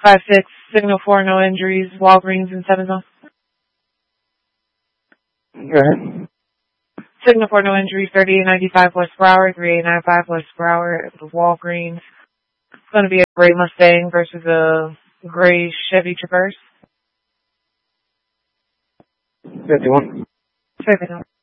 5-6, signal 4, no injuries, Walgreens in 7 zone. Go ahead. Signal 4, no injuries, 3895 West Broward, 3895 West Broward, Walgreens. It's going to be a gray Mustang versus a gray Chevy Traverse. 51. 51.